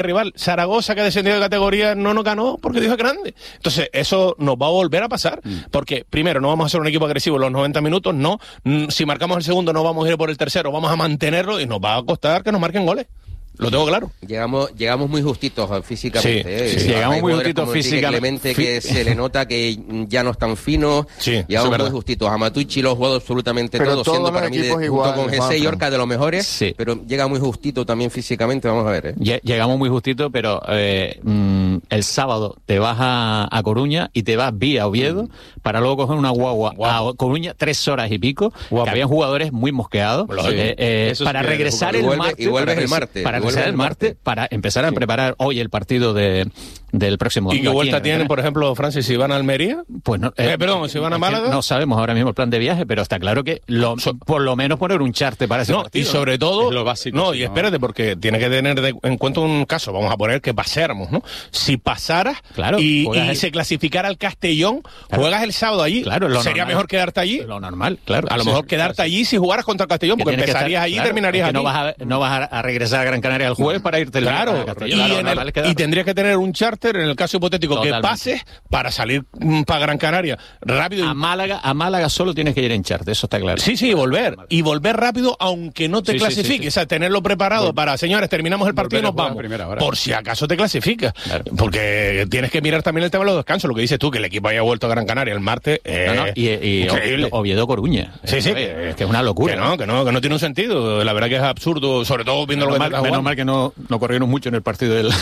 rival. Zaragoza, que ha descendido de categoría, no nos ganó porque dijo grande. Entonces, eso nos va a volver a pasar. Porque, primero, no vamos a ser un equipo agresivo en los 90 minutos, no. Si marcamos el segundo, no vamos a ir por el tercero, vamos a mantenerlo y nos va a costar que nos marquen goles. Lo tengo claro. Llegamos muy justitos físicamente. Sí, llegamos muy justitos físicamente. Que se le nota que ya no están finos. Sí, llegamos muy justitos. Amatucci lo ha jugado absolutamente todo, siendo para mí, junto con Jesse y Orca, de los mejores. Sí. Pero llega muy justito también físicamente, vamos a ver. Llegamos muy justito, pero el sábado te vas a Coruña y te vas vía Oviedo para luego coger una guagua a Coruña, 3 horas y pico, que habían jugadores muy mosqueados. Para regresar el martes. Y vuelves el martes. Para regresar el martes, para empezar a preparar hoy el partido del próximo domingo. ¿Y qué vuelta tienen, por ejemplo, Francis, si van a Almería? Pues no, perdón, si van a Málaga. No sabemos ahora mismo el plan de viaje, pero está claro que por lo menos poner un charter para ese partido. Y sobre todo, es lo básico. No, y espérate, porque tiene que tener en cuenta un caso, vamos a poner que pasáramos, ¿no? Si pasaras y se clasificara al Castellón, juegas el sábado allí. Claro, sería mejor quedarte allí. Lo normal, claro. A lo mejor quedarte allí si jugaras contra el Castellón, porque empezarías allí y terminarías allí. No vas a regresar a Gran Canaria el jueves para irte y tendrías que tener un charter en el caso hipotético que pases para salir para Gran Canaria rápido. A Málaga solo tienes que ir en charter, eso está claro. Sí, volver rápido aunque no te clasifiques, o sea, tenerlo preparado para, señores, terminamos el partido y nos vamos, por si acaso te clasificas, porque tienes que mirar también el tema de los descansos, lo que dices tú, que el equipo haya vuelto a Gran Canaria el martes, y Oviedo Coruña, es que es una locura, que no tiene un sentido, la verdad que es absurdo, sobre todo viendo lo que está jugando. Menos mal que no corrieron mucho en el partido del...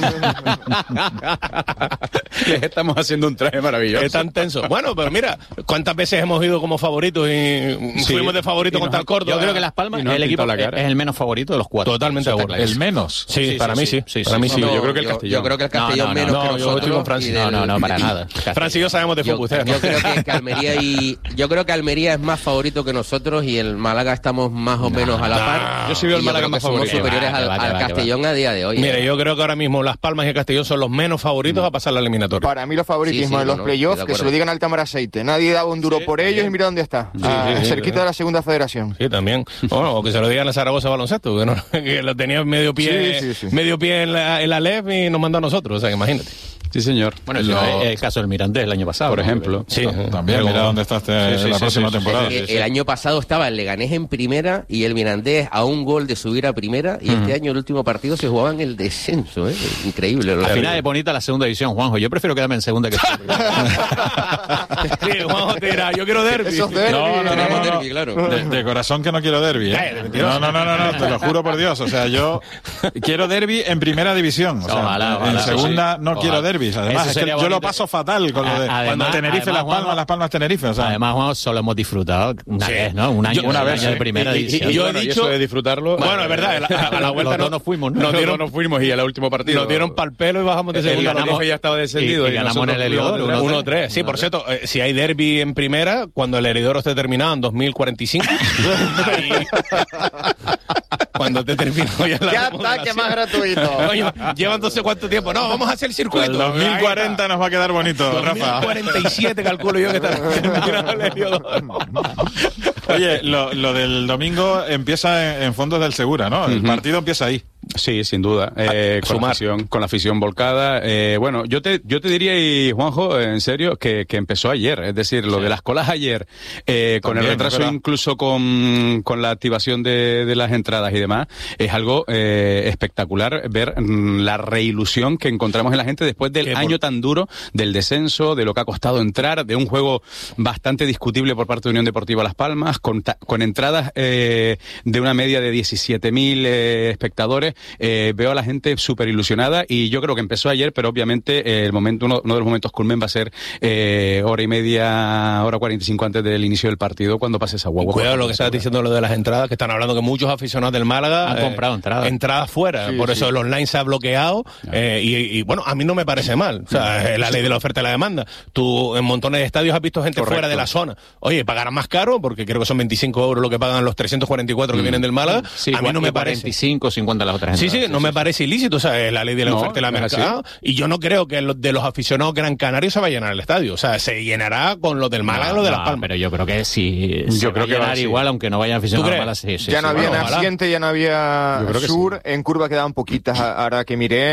Estamos haciendo un traje maravilloso. Es tan tenso. Bueno, pero mira, ¿cuántas veces hemos ido como favoritos y fuimos de favorito contra el Córdoba? Yo creo que Las Palmas el equipo es el menos favorito de los 4. Totalmente de acuerdo. ¿El menos? Sí, para mí sí. Para mí sí. Yo creo que el Castellón. Yo creo que el Castellón menos que nosotros. Yo estoy con Francis. No, para nada. Francis y yo sabemos de fútbol. Yo creo que Almería es más favorito que nosotros y el Málaga estamos más o menos a la par. Yo sí veo el Málaga más favorito. Somos superiores al Castellón a día de hoy. Mire, yo creo que ahora mismo Las Palmas y el Castellón son los menos favoritos a pasar la eliminatoria. Para mí los favoritismos en los playoffs, que se lo digan al Tamar Aceite. Nadie daba un duro por ellos y mira dónde está. Cerquita de la segunda federación. Sí, también. Bueno, o que se lo digan a Zaragoza Baloncesto, que lo tenía medio pie en la LEF y nos mandó a nosotros, o sea, que imagínate. Sí, señor. Bueno, el caso del Mirandés el año pasado, por ejemplo. Sí, también. Mira dónde está la próxima temporada. El año pasado estaba el Leganés en primera y el Mirandés a un gol de subir a primera, y este año el último partido se jugaba en el descenso. Increíble. Al final es bonita la segunda división, Juanjo. Yo prefiero quedarme en segunda que en primera. Sí, Juanjo te dirá, yo quiero derbi. No. Derbi, claro. De corazón que no quiero derbi. No, te lo juro por Dios. O sea, yo quiero derbi en primera división. O sea, en segunda no quiero derbi. Además, es que yo lo paso fatal con lo de cuando Tenerife, Las Palmas, Tenerife. O sea. Además, Juan, solo hemos disfrutado una vez, ¿no? Un año de primera división. Y yo he dicho eso de disfrutarlo. Bueno, es verdad, a la vuelta no nos fuimos, ¿no? Nos fuimos y al último partido. Nos dieron pa'l pelo y bajamos de segunda. Ya estaba descendido. Y ganamos en el Heliodoro 1-3. Sí, por cierto, si hay derbi en primera, cuando el Heliodoro esté terminado en 2045. Cuando te termino ya está, que más gratuito. Oye, llevan entonces cuánto tiempo. No, vamos a hacer el circuito. El 2040 nos va a quedar bonito, Rafa. 2047 calculo yo que estará terminado el Heliodoro. Oye, lo del domingo empieza en Fondos del Segura, ¿no? El partido empieza ahí. Sí, sin duda. Con la afición volcada. Bueno, yo te diría, y Juanjo, en serio, que empezó ayer. Es decir, lo de las colas ayer, con el retraso incluso con la activación de las entradas y demás, es algo espectacular ver la reilusión que encontramos en la gente después del año tan duro del descenso, de lo que ha costado entrar, de un juego bastante discutible por parte de Unión Deportiva Las Palmas, con entradas de una media de 17.000 espectadores. Veo a la gente súper ilusionada y yo creo que empezó ayer, pero obviamente uno de los momentos culmen va a ser hora y media, hora 45 antes del inicio del partido, cuando pase esa guagua. Cuidado lo que estás diciendo, lo de las entradas, que están hablando que muchos aficionados del Málaga han comprado entradas fuera, por eso el online se ha bloqueado y bueno, a mí no me parece mal, o sea, es la ley de la oferta y la demanda. Tú en montones de estadios has visto gente fuera de la zona. Oye, pagará más caro, porque creo que son 25 euros lo que pagan los 344 que vienen del Málaga. Sí, a mí no me parece. 45, 50 las otras entradas. Sí, no me parece ilícito, o sea, es la ley de la oferta y la mercado. Y yo no creo que de los aficionados gran canarios se va a llenar el estadio, o sea, se llenará con los del Málaga y los de Las Palmas. Pero yo creo que sí, yo creo que va a llenar igual, aunque no vayan aficionados a Málaga. Ya no había naciente, ya no había sur, en curva quedaban poquitas, ahora que miré.